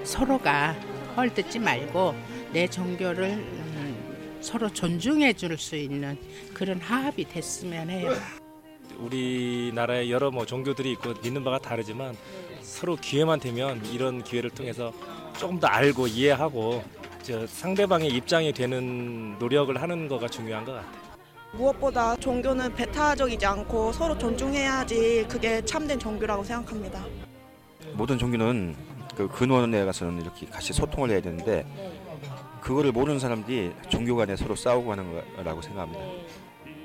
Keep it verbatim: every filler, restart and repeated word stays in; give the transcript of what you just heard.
서로가 헐뜯지 말고 내 종교를 음, 서로 존중해 줄 수 있는 그런 화합이 됐으면 해요. 우리나라에 여러 뭐 종교들이 있고 믿는 바가 다르지만 서로 기회만 되면 이런 기회를 통해서 조금 더 알고 이해하고 저 상대방의 입장이 되는 노력을 하는 거가 중요한 것 같아요. 무엇보다 종교는 배타적이지 않고 서로 존중해야지 그게 참된 종교라고 생각합니다. 모든 종교는 그 근원에 가서는 이렇게 같이 소통을 해야 되는데 그거를 모르는 사람들이 종교 간에 서로 싸우고 하는 거라고 생각합니다.